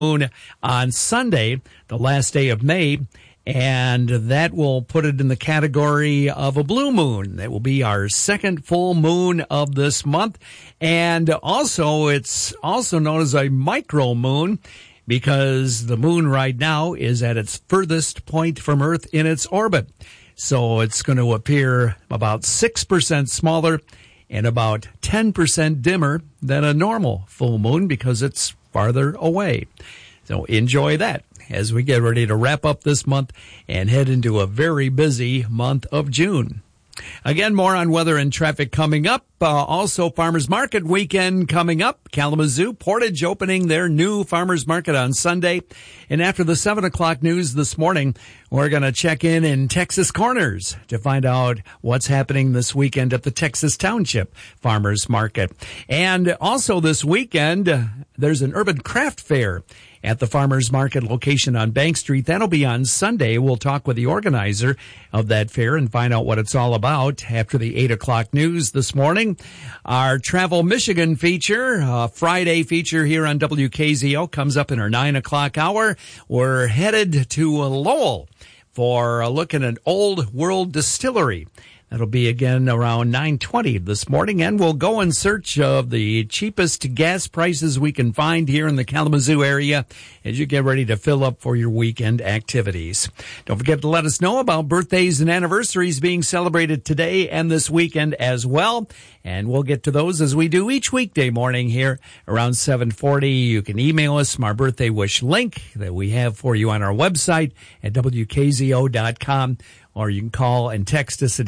moon on Sunday, the last day of May, and that will put it in the category of a blue moon. That will be our second full moon of this month, and also it's also known as a micro moon because the moon right now is at its furthest point from Earth in its orbit. So it's going to appear about 6% smaller and about 10% dimmer than a normal full moon because it's farther away. So enjoy that as we get ready to wrap up this month and head into a very busy month of June. Again, more on weather and traffic coming up. Also, Farmers Market weekend coming up. Kalamazoo, Portage opening their new Farmers Market on Sunday. And after the 7 o'clock news this morning, we're going to check in Texas Corners to find out what's happening this weekend at the Texas Township Farmers Market. And also this weekend, there's an urban craft fair at the Farmers Market location on Bank Street. That'll be on Sunday. We'll talk with the organizer of that fair and find out what it's all about after the 8 o'clock news this morning. Our Travel Michigan feature, Friday feature here on WKZO, comes up in our 9 o'clock hour. We're headed to Lowell for a look at an Old World distillery. That'll be again around 9:20 this morning, and we'll go in search of the cheapest gas prices we can find here in the Kalamazoo area as you get ready to fill up for your weekend activities. Don't forget to let us know about birthdays and anniversaries being celebrated today and this weekend as well, and we'll get to those as we do each weekday morning here around 7:40. You can email us from our birthday wish link that we have for you on our website at WKZO.com. Or you can call and text us at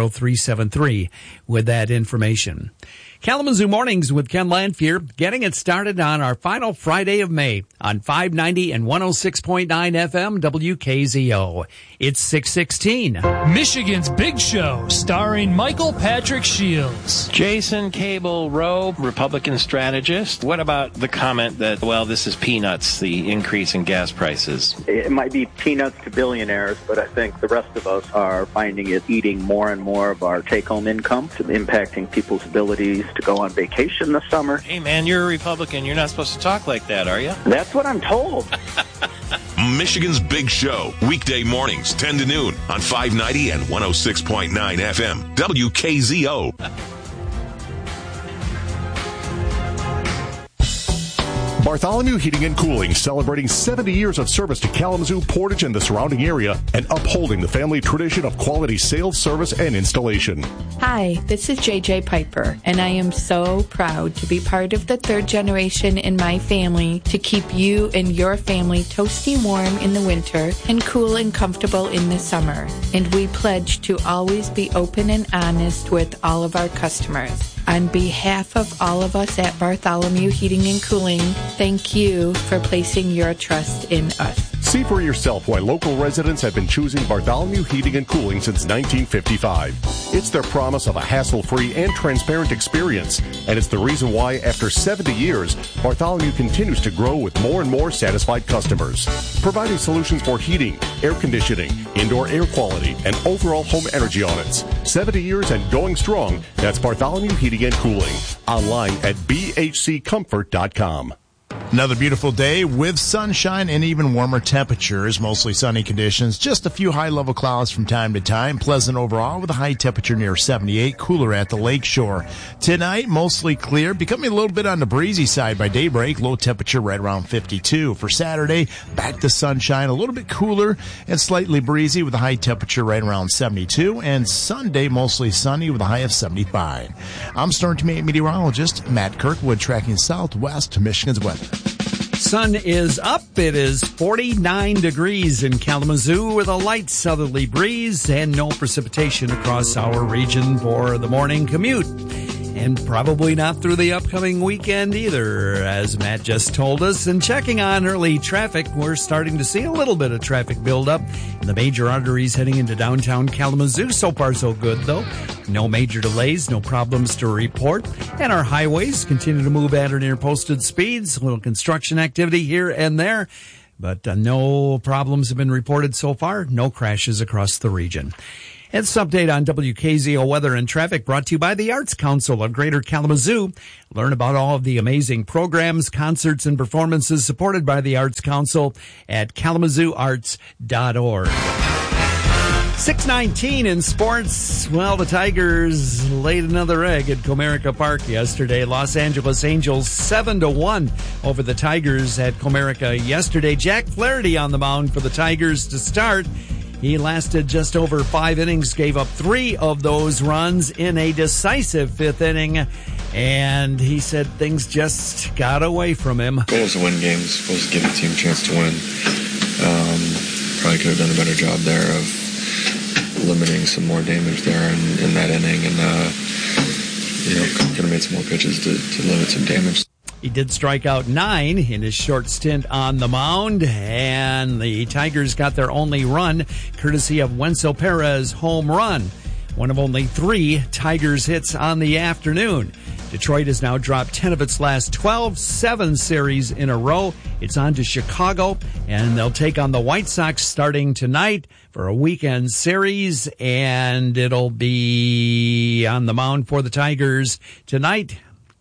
80373 with that information. Kalamazoo Mornings with Ken Lanfear, getting it started on our final Friday of May on 590 and 106.9 FM WKZO. It's 6:16. Michigan's Big Show, starring Michael Patrick Shields. Jason Cable Rowe, Republican strategist. What about the comment that, well, this is peanuts, the increase in gas prices? It might be peanuts to billionaires, but I think the rest of us are finding it eating more and more of our take-home income, impacting people's abilities to go on vacation this summer. Hey, man, you're a Republican. You're not supposed to talk like that, are you? That's what I'm told. Michigan's Big Show, weekday mornings, 10 to noon on 590 and 106.9 FM, WKZO. Bartholomew Heating and Cooling, celebrating 70 years of service to Kalamazoo, Portage, and the surrounding area, and upholding the family tradition of quality sales, service, and installation. Hi, this is JJ Piper, and I am so proud to be part of the third generation in my family to keep you and your family toasty warm in the winter and cool and comfortable in the summer. And we pledge to always be open and honest with all of our customers. On behalf of all of us at Bartholomew Heating and Cooling, thank you for placing your trust in us. See for yourself why local residents have been choosing Bartholomew Heating and Cooling since 1955. It's their promise of a hassle-free and transparent experience, and it's the reason why, after 70 years, Bartholomew continues to grow with more and more satisfied customers. Providing solutions for heating, air conditioning, indoor air quality, and overall home energy audits. 70 years and going strong, that's Bartholomew Heating and Cooling. Online at bhccomfort.com. Another beautiful day with sunshine and even warmer temperatures, mostly sunny conditions, just a few high-level clouds from time to time, pleasant overall with a high temperature near 78, cooler at the lakeshore. Tonight, mostly clear, becoming a little bit on the breezy side by daybreak, low temperature right around 52. For Saturday, back to sunshine, a little bit cooler and slightly breezy with a high temperature right around 72, and Sunday, mostly sunny with a high of 75. I'm Storm Team 8 meteorologist Matt Kirkwood, tracking southwest Michigan's weather. Sun is up. It is 49 degrees in Kalamazoo with a light southerly breeze and no precipitation across our region for the morning commute. And probably not through the upcoming weekend either, as Matt just told us. And checking on early traffic, we're starting to see a little bit of traffic build up in the major arteries heading into downtown Kalamazoo. So far, so good, though. No major delays, no problems to report. And our highways continue to move at or near posted speeds. A little construction activity here and there, but no problems have been reported so far. No crashes across the region. It's an update on WKZO weather and traffic brought to you by the Arts Council of Greater Kalamazoo. Learn about all of the amazing programs, concerts, and performances supported by the Arts Council at kalamazooarts.org. 6:19 in sports. Well, the Tigers laid another egg at Comerica Park yesterday. Los Angeles Angels 7-1 over the Tigers at Comerica yesterday. Jack Flaherty on the mound for the Tigers to start. He lasted just over 5 innings, gave up 3 of those runs in a decisive 5th inning, and he said things just got away from him. The goal is to win games, supposed to give the team a chance to win. Probably could have done a better job there of limiting some more damage there in that inning, and could have made some more pitches to limit some damage. He did strike out 9 in his short stint on the mound, and the Tigers got their only run courtesy of Wenzel Perez' home run. One of only 3 Tigers hits on the afternoon. Detroit has now dropped 10 of its last 12, 7 series in a row. It's on to Chicago, and they'll take on the White Sox starting tonight for a weekend series, and it'll be on the mound for the Tigers tonight.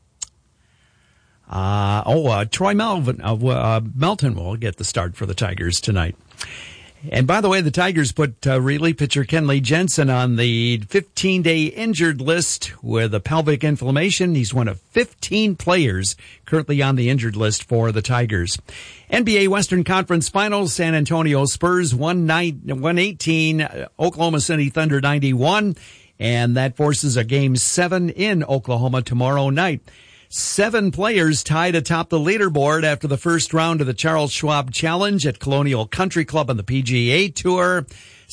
Troy Melton will get the start for the Tigers tonight. And by the way, the Tigers put relief pitcher Kenley Jensen on the 15-day injured list with a pelvic inflammation. He's one of 15 players currently on the injured list for the Tigers. NBA Western Conference Finals, San Antonio Spurs 118, Oklahoma City Thunder 91, and that forces a Game 7 in Oklahoma tomorrow night. 7 players tied atop the leaderboard after the first round of the Charles Schwab Challenge at Colonial Country Club on the PGA Tour.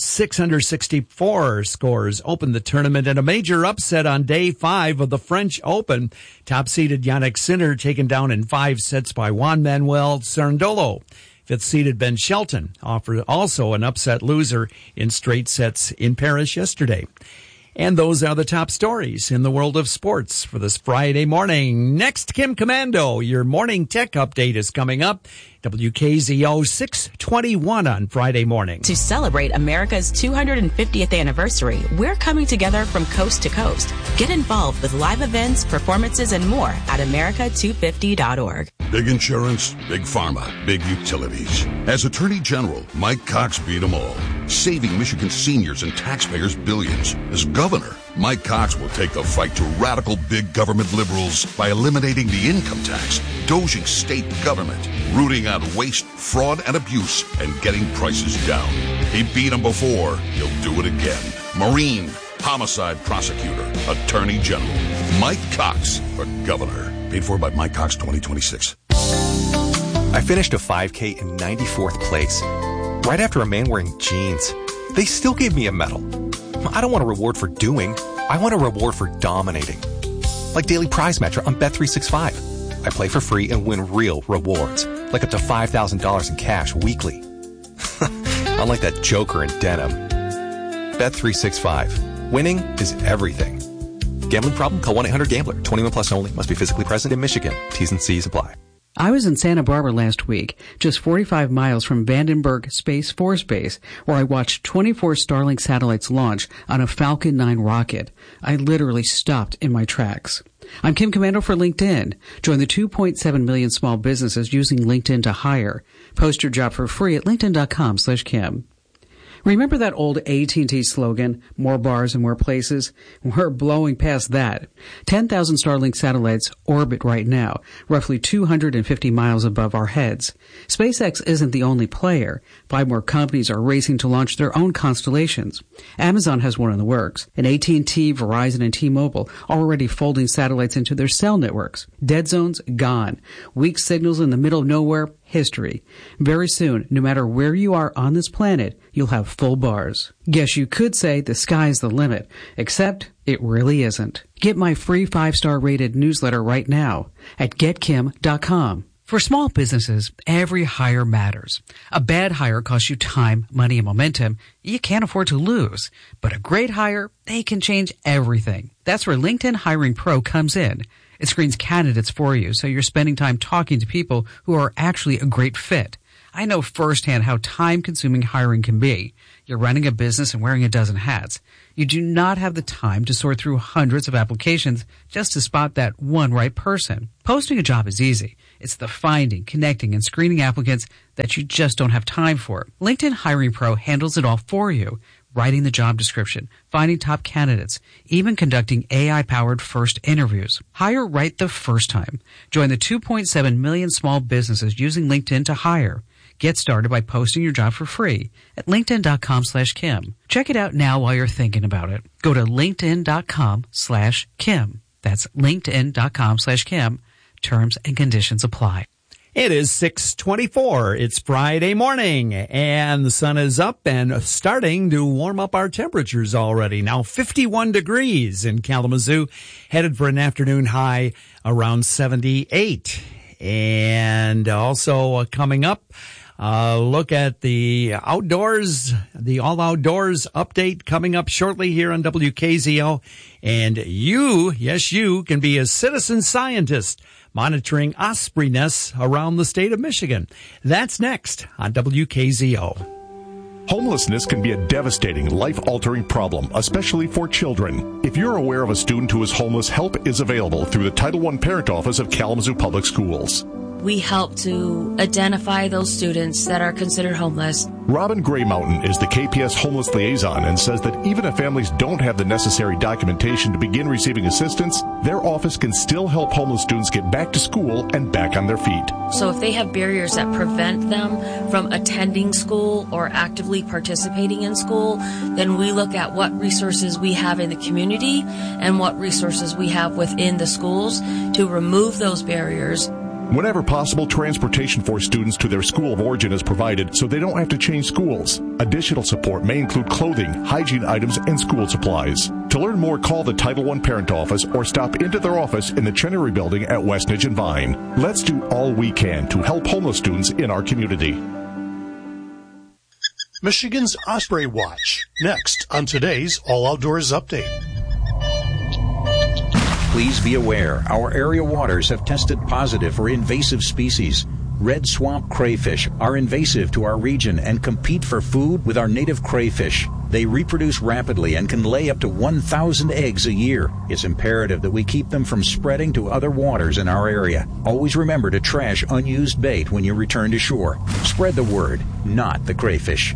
664 scores opened the tournament, and a major upset on day 5 of the French Open. Top-seeded Jannik Sinner taken down in 5 sets by Juan Manuel Cerundolo. 5th-seeded Ben Shelton offered also an upset loser in straight sets in Paris yesterday. And those are the top stories in the world of sports for this Friday morning. Next, Kim Commando, your morning tech update is coming up. WKZO 621 on Friday morning. To celebrate America's 250th anniversary, we're coming together from coast to coast. Get involved with live events, performances, and more at America250.org. Big insurance, big pharma, big utilities. As Attorney General, Mike Cox beat them all, saving Michigan seniors and taxpayers billions. As governor, Mike Cox will take the fight to radical big government liberals by eliminating the income tax, doging state government, rooting out waste, fraud, and abuse, and getting prices down. He beat them before. He'll do it again. Marine, homicide prosecutor, Attorney General. Mike Cox for governor. Paid for by Mike Cox 2026. I finished a 5K in 94th place, right after a man wearing jeans. They still gave me a medal. I don't want a reward for doing. I want a reward for dominating. Like Daily Prize Match on Bet365. I play for free and win real rewards, like up to $5,000 in cash weekly. Unlike that joker in denim. Bet365. Winning is everything. Gambling problem? Call 1-800-GAMBLER. 21 plus only. Must be physically present in Michigan. T's and C's apply. I was in Santa Barbara last week, just 45 miles from Vandenberg Space Force Base, where I watched 24 Starlink satellites launch on a Falcon 9 rocket. I literally stopped in my tracks. I'm Kim Commando for LinkedIn. Join the 2.7 million small businesses using LinkedIn to hire. Post your job for free at linkedin.com/Kim. Remember that old AT&T slogan, more bars and more places? We're blowing past that. 10,000 Starlink satellites orbit right now, roughly 250 miles above our heads. SpaceX isn't the only player. 5 more companies are racing to launch their own constellations. Amazon has one in the works, and AT&T, Verizon, and T-Mobile are already folding satellites into their cell networks. Dead zones, gone. Weak signals in the middle of nowhere, history. Very soon, no matter where you are on this planet, you'll have full bars. Guess you could say the sky's the limit, except it really isn't. Get my free 5-star rated newsletter right now at getkim.com. For small businesses, every hire matters. A bad hire costs you time, money, and momentum you can't afford to lose. But a great hire, they can change everything. That's where LinkedIn Hiring Pro comes in. It screens candidates for you, so you're spending time talking to people who are actually a great fit. I know firsthand how time-consuming hiring can be. You're running a business and wearing a dozen hats. You do not have the time to sort through hundreds of applications just to spot that one right person. Posting a job is easy. It's the finding, connecting, and screening applicants that you just don't have time for. LinkedIn Hiring Pro handles it all for you. Writing the job description, finding top candidates, even conducting AI-powered first interviews. Hire right the first time. Join the 2.7 million small businesses using LinkedIn to hire. Get started by posting your job for free at linkedin.com/Kim. Check it out now while you're thinking about it. Go to linkedin.com/Kim. That's linkedin.com/Kim. Terms and conditions apply. It is 6:24. It's Friday morning, and the sun is up and starting to warm up our temperatures already. Now 51 degrees in Kalamazoo, headed for an afternoon high around 78. And also coming up, look at the outdoors, the all outdoors update coming up shortly here on WKZO. And you, yes, you can be a citizen scientist monitoring osprey nests around the state of Michigan. That's next on WKZO. Homelessness can be a devastating, life-altering problem, especially for children. If you're aware of a student who is homeless, help is available through the Title I Parent Office of Kalamazoo Public Schools. We help to identify those students that are considered homeless. Robin Gray Mountain is the KPS homeless liaison and says that even if families don't have the necessary documentation to begin receiving assistance, their office can still help homeless students get back to school and back on their feet. So if they have barriers that prevent them from attending school or actively participating in school, then we look at what resources we have in the community and what resources we have within the schools to remove those barriers. Whenever possible, transportation for students to their school of origin is provided so they don't have to change schools. Additional support may include clothing, hygiene items, and school supplies. To learn more, call the Title I Parent Office or stop into their office in the Chenery Building at Westnedge and Vine. Let's do all we can to help homeless students in our community. Michigan's Osprey Watch, next on today's All Outdoors Update. Please be aware, our area waters have tested positive for invasive species. Red swamp crayfish are invasive to our region and compete for food with our native crayfish. They reproduce rapidly and can lay up to 1,000 eggs a year. It's imperative that we keep them from spreading to other waters in our area. Always remember to trash unused bait when you return to shore. Spread the word, not the crayfish.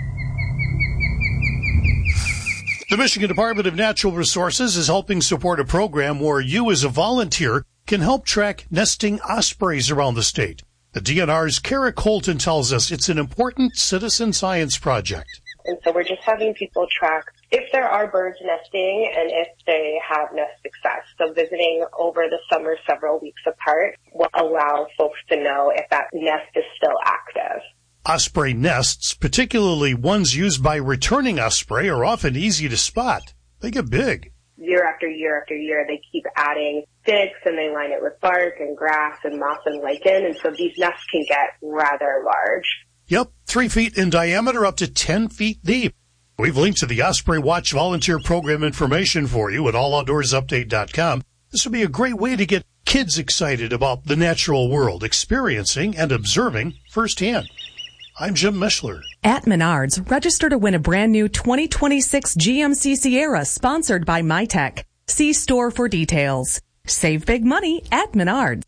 The Michigan Department of Natural Resources is helping support a program where you as a volunteer can help track nesting ospreys around the state. The DNR's Kara Colton tells us it's an important citizen science project. And so we're just having people track if there are birds nesting and if they have nest success. So visiting over the summer several weeks apart will allow folks to know if that nest is still active. Osprey nests, particularly ones used by returning osprey, are often easy to spot. They get big. Year after year after year, they keep adding sticks and they line it with bark and grass and moss and lichen. And so these nests can get rather large. Yep, 3 feet in diameter, up to 10 feet deep. We've linked to the Osprey Watch volunteer program information for you at alloutdoorsupdate.com. This would be a great way to get kids excited about the natural world, experiencing and observing firsthand. I'm Jim Mishler. At Menards, register to win a brand new 2026 GMC Sierra sponsored by MyTech. See store for details. Save big money at Menards.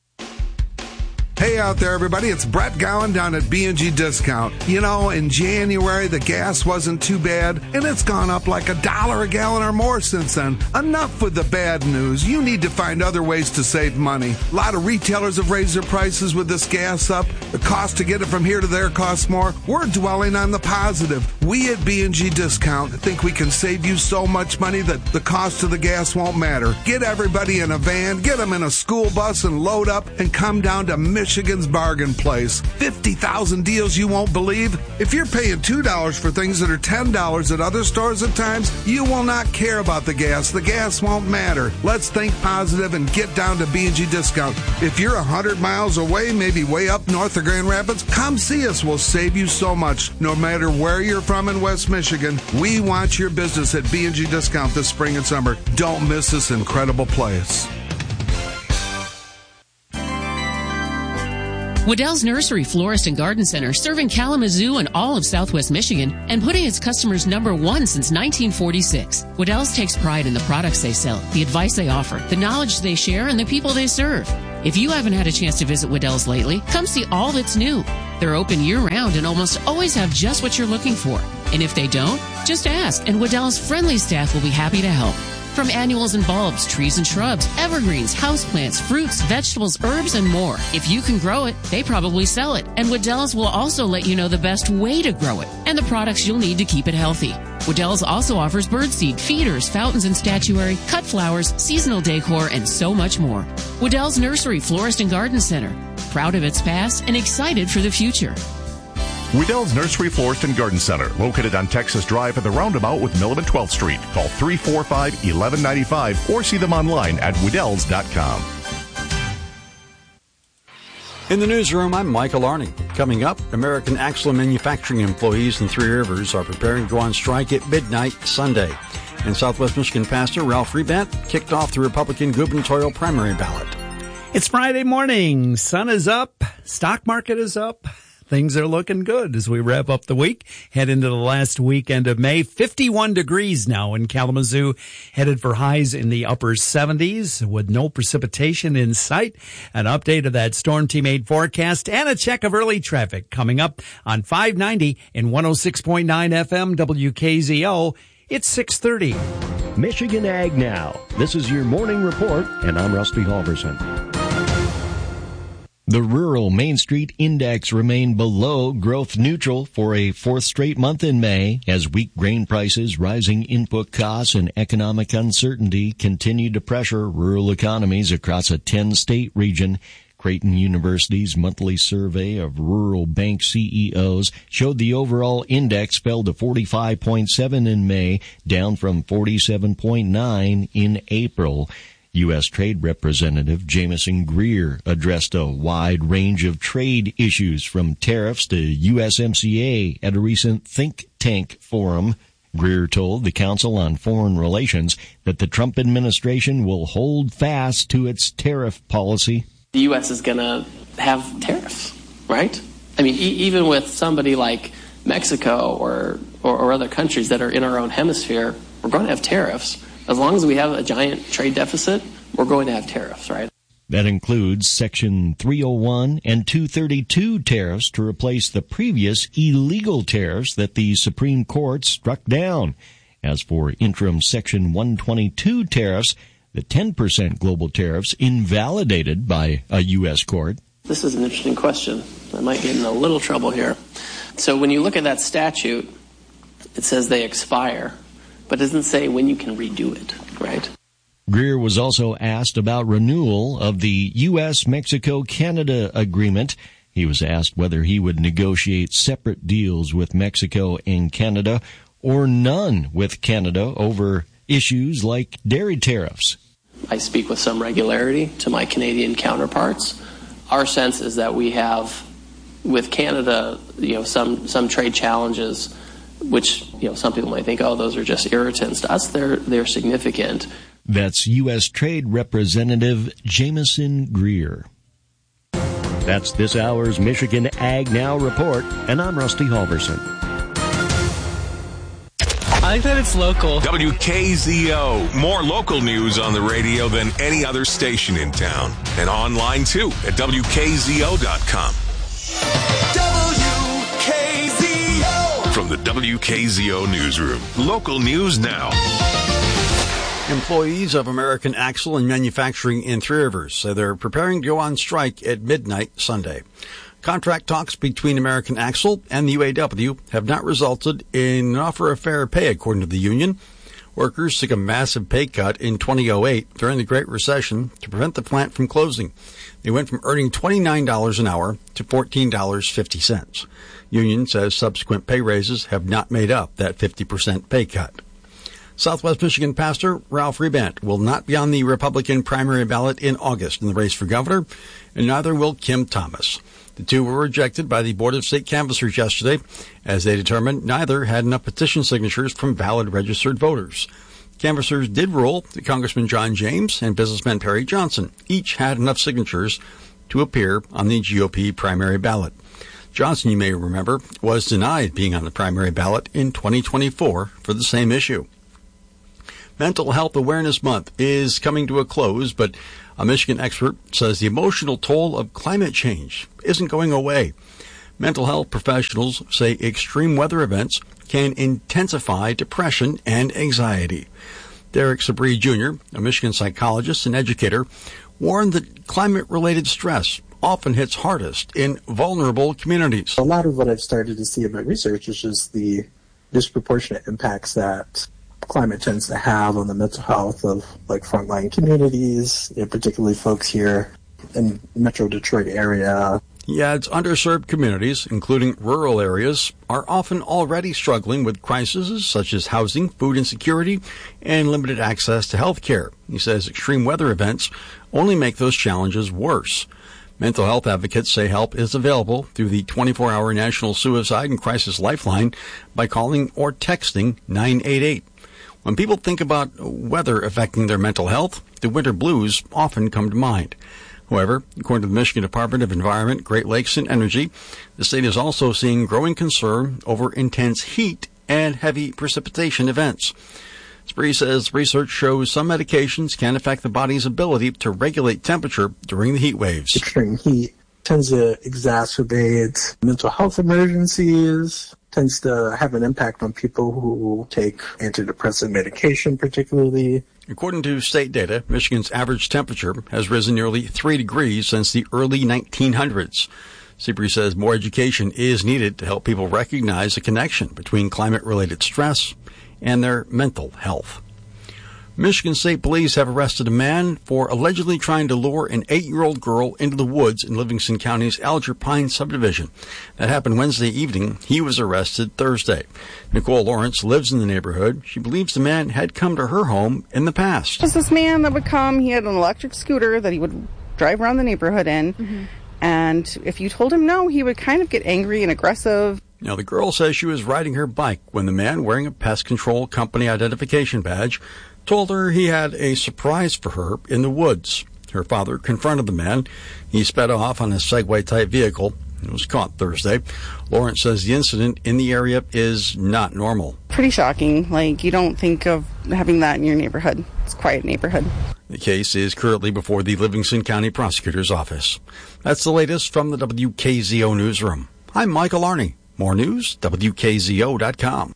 Hey out there, everybody. It's Brett Gowan down at B&G Discount. You know, in January, the gas wasn't too bad, and it's gone up like $1 a gallon or more since then. Enough with the bad news. You need to find other ways to save money. A lot of retailers have raised their prices with this gas up. The cost to get it from here to there costs more. We're dwelling on the positive. We at B&G Discount think we can save you so much money that the cost of the gas won't matter. Get everybody in a van, get them in a school bus, and load up and come down to Michigan's bargain place. 50,000 deals you won't believe. If you're paying $2 for things that are $10 at other stores at times, you will not care about the gas. The gas won't matter. Let's think positive and get down to B&G Discount. If you're 100 miles away, maybe way up north of Grand Rapids, come see us. We'll save you so much. No matter where you're from in West Michigan, we want your business at B&G Discount this spring and summer. Don't miss this incredible place. Waddell's Nursery, Florist, and Garden Center, serving Kalamazoo and all of Southwest Michigan and putting its customers number one since 1946. Waddell's takes pride in the products they sell, the advice they offer, the knowledge they share, and the people they serve. If you haven't had a chance to visit Waddell's lately, come see all that's new. They're open year-round and almost always have just what you're looking for. And if they don't, just ask, and Waddell's friendly staff will be happy to help. From annuals and bulbs, trees and shrubs, evergreens, houseplants, fruits, vegetables, herbs, and more. If you can grow it, they probably sell it. And Waddell's will also let you know the best way to grow it and the products you'll need to keep it healthy. Waddell's also offers birdseed, feeders, fountains and statuary, cut flowers, seasonal decor, and so much more. Waddell's Nursery, Florist, and Garden Center. Proud of its past and excited for the future. Waddell's Nursery, Florist, and Garden Center, located on Texas Drive at the roundabout with Milam and 12th Street. Call 345-1195 or see them online at Waddells.com. In the newsroom, I'm Michael Arning. Coming up, American Axle Manufacturing employees in Three Rivers are preparing to go on strike at midnight Sunday. And Southwest Michigan Pastor Ralph Rebant kicked off the Republican gubernatorial primary ballot. It's Friday morning. Sun is up. Stock market is up. Things are looking good as we wrap up the week, head into the last weekend of May. 51 degrees now in Kalamazoo, headed for highs in the upper 70s with no precipitation in sight. An update of that Storm Team 8 forecast and a check of early traffic coming up on 590 and 106.9 FM WKZO. It's 6:30. Michigan Ag Now. This is your morning report, and I'm Rusty Halverson. The rural Main Street Index remained below growth neutral for a fourth straight month in May as weak grain prices, rising input costs, and economic uncertainty continued to pressure rural economies across a 10-state region. Creighton University's monthly survey of rural bank CEOs showed the overall index fell to 45.7 in May, down from 47.9 in April. U.S. Trade Representative Jamison Greer addressed a wide range of trade issues from tariffs to USMCA at a recent think tank forum. Greer told the Council on Foreign Relations that the Trump administration will hold fast to its tariff policy. The U.S. is going to have tariffs, right? I mean, even with somebody like Mexico or other countries that are in our own hemisphere, we're going to have tariffs. As long as we have a giant trade deficit, we're going to have tariffs, right? That includes Section 301 and 232 tariffs to replace the previous illegal tariffs that the Supreme Court struck down. As for interim Section 122 tariffs, the 10% global tariffs invalidated by a U.S. court. This is an interesting question. I might get in a little trouble here. So when you look at that statute, it says they expire, but it doesn't say when you can redo it, right? Greer was also asked about renewal of the U.S.-Mexico-Canada agreement. He was asked whether he would negotiate separate deals with Mexico and Canada or none with Canada over issues like dairy tariffs. I speak with some regularity to my Canadian counterparts. Our sense is that we have, with Canada, some trade challenges, which some people might think, oh, those are just irritants. To us, they're significant. That's U.S. Trade Representative Jamison Greer. That's this hour's Michigan Ag Now report, and I'm Rusty Halverson. I like that it's local. WKZO. More local news on the radio than any other station in town. And online, too, at WKZO.com. WKZO. From the WKZO Newsroom. Local news now. Employees of American Axle and Manufacturing in Three Rivers say they're preparing to go on strike at midnight Sunday. Contract talks between American Axle and the UAW have not resulted in an offer of fair pay, according to the union. Workers took a massive pay cut in 2008 during the Great Recession to prevent the plant from closing. They went from earning $29 an hour to $14.50. Union says subsequent pay raises have not made up that 50% pay cut. Southwest Michigan Pastor Ralph Rebant will not be on the Republican primary ballot in August in the race for governor, and neither will Kim Thomas. The two were rejected by the Board of State Canvassers yesterday, as they determined neither had enough petition signatures from valid registered voters. Canvassers did rule that Congressman John James and businessman Perry Johnson each had enough signatures to appear on the GOP primary ballot. Johnson, you may remember, was denied being on the primary ballot in 2024 for the same issue. Mental Health Awareness Month is coming to a close, but a Michigan expert says the emotional toll of climate change isn't going away. Mental health professionals say extreme weather events can intensify depression and anxiety. Derek Sabri Jr., a Michigan psychologist and educator, warned that climate-related stress often hits hardest in vulnerable communities. A lot of what I've started to see in my research is just the disproportionate impacts that climate tends to have on the mental health of like frontline communities, particularly folks here in Metro Detroit area. He adds underserved communities, including rural areas, are often already struggling with crises such as housing, food insecurity, and limited access to health care. He says extreme weather events only make those challenges worse. Mental health advocates say help is available through the 24-hour National Suicide and Crisis Lifeline by calling or texting 988. When people think about weather affecting their mental health, the winter blues often come to mind. However, according to the Michigan Department of Environment, Great Lakes, and Energy, the state is also seeing growing concern over intense heat and heavy precipitation events. Spree says research shows some medications can affect the body's ability to regulate temperature during the heat waves. Extreme heat tends to exacerbate mental health emergencies, tends to have an impact on people who take antidepressant medication particularly. According to state data, Michigan's average temperature has risen nearly 3 degrees since the early 1900s. Sebree says more education is needed to help people recognize the connection between climate-related stress and their mental health. Michigan State Police have arrested a man for allegedly trying to lure an 8-year-old girl into the woods in Livingston County's Alger Pines subdivision. That happened Wednesday evening. He was arrested Thursday. Nicole Lawrence lives in the neighborhood. She believes the man had come to her home in the past. There's this man that would come. He had an electric scooter that he would drive around the neighborhood in. Mm-hmm. And if you told him no, he would kind of get angry and aggressive. Now, the girl says she was riding her bike when the man, wearing a pest control company identification badge, told her he had a surprise for her in the woods. Her father confronted the man. He sped off on a Segway-type vehicle. It was caught Thursday. Lawrence says the incident in the area is not normal. Pretty shocking. Like, you don't think of having that in your neighborhood. It's a quiet neighborhood. The case is currently before the Livingston County Prosecutor's Office. That's the latest from the WKZO Newsroom. I'm Michael Arney. More news, WKZO.com.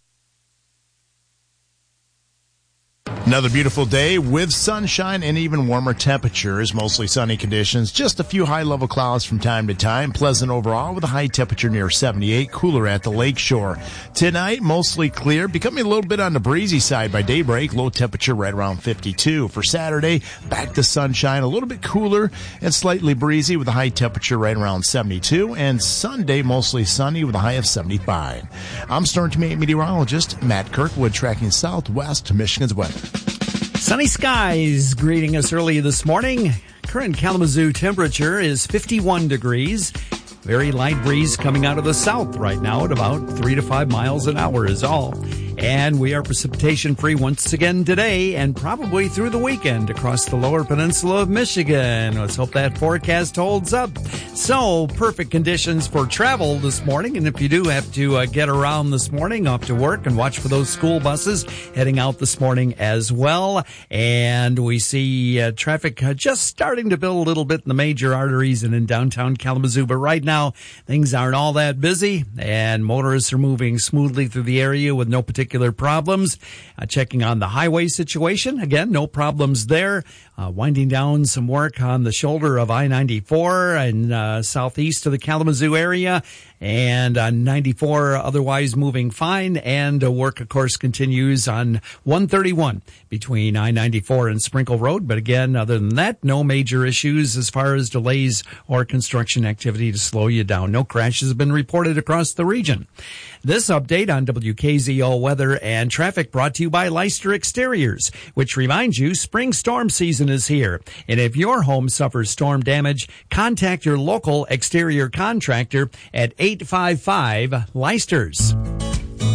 Another beautiful day with sunshine and even warmer temperatures, mostly sunny conditions, just a few high-level clouds from time to time, pleasant overall with a high temperature near 78, cooler at the lakeshore. Tonight, mostly clear, becoming a little bit on the breezy side by daybreak, low temperature right around 52. For Saturday, back to sunshine, a little bit cooler and slightly breezy with a high temperature right around 72, and Sunday, mostly sunny with a high of 75. I'm Storm Team meteorologist Matt Kirkwood, tracking southwest Michigan's weather. Sunny skies greeting us early this morning. Current Kalamazoo temperature is 51 degrees. Very light breeze coming out of the south right now at about 3 to 5 miles an hour is all. And we are precipitation free once again today and probably through the weekend across the lower peninsula of Michigan. Let's hope that forecast holds up. So perfect conditions for travel this morning. And if you do have to get around this morning off to work, and watch for those school buses heading out this morning as well. And we see traffic just starting to build a little bit in the major arteries and in downtown Kalamazoo. But right now, things aren't all that busy and motorists are moving smoothly through the area with no particular problems. Checking on the highway situation. Again, no problems there. Winding down some work on the shoulder of I-94 and southeast of the Kalamazoo area. And on 94, otherwise moving fine. And work, of course, continues on 131 between I-94 and Sprinkle Road. But again, other than that, no major issues as far as delays or construction activity to slow you down. No crashes have been reported across the region. This update on WKZO weather and traffic brought to you by Leicester Exteriors, which reminds you spring storm season is here. And if your home suffers storm damage, contact your local exterior contractor at 855 Leicesters.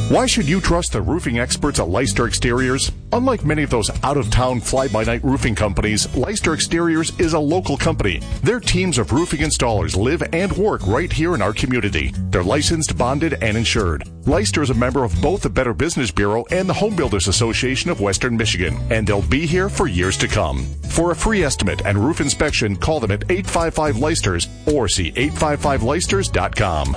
Why should you trust the roofing experts at Leicester Exteriors? Unlike many of those out-of-town fly-by-night roofing companies, Leicester Exteriors is a local company. Their teams of roofing installers live and work right here in our community. They're licensed, bonded, and insured. Leicester is a member of both the Better Business Bureau and the Home Builders Association of Western Michigan, and they'll be here for years to come. For a free estimate and roof inspection, call them at 855-LEICESTERS or see 855leicesters.com.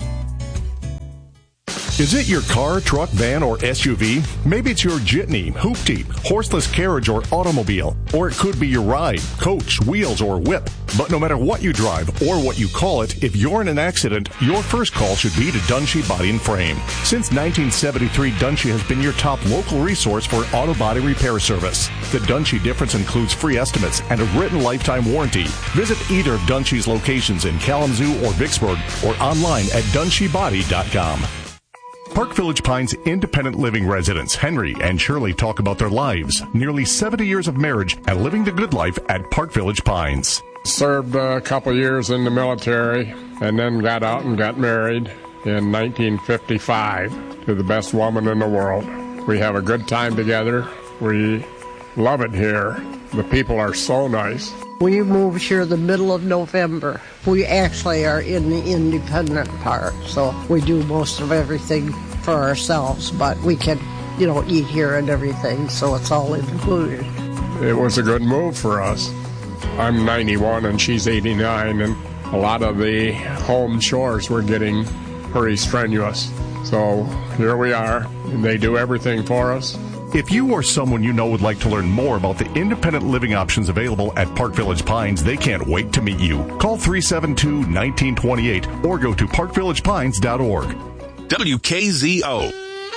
Is it your car, truck, van, or SUV? Maybe it's your jitney, hoopty, horseless carriage, or automobile. Or it could be your ride, coach, wheels, or whip. But no matter what you drive or what you call it, if you're in an accident, your first call should be to Dunshee Body and Frame. Since 1973, Dunshee has been your top local resource for auto body repair service. The Dunshee difference includes free estimates and a written lifetime warranty. Visit either of Dunshee's locations in Kalamazoo or Vicksburg or online at DunsheeBody.com. Park Village Pines independent living residents Henry and Shirley talk about their lives, nearly 70 years of marriage, and living the good life at Park Village Pines. Served a couple years in the military and then got out and got married in 1955 to the best woman in the world. We have a good time together. We love it here. The people are so nice. We moved here the middle of November. We actually are in the independent part, so we do most of everything for ourselves, but we can, eat here and everything, so it's all included. It was a good move for us. I'm 91 and she's 89, and a lot of the home chores were getting pretty strenuous. So here we are, and they do everything for us. If you or someone you know would like to learn more about the independent living options available at Park Village Pines, they can't wait to meet you. Call 372-1928 or go to parkvillagepines.org. WKZO.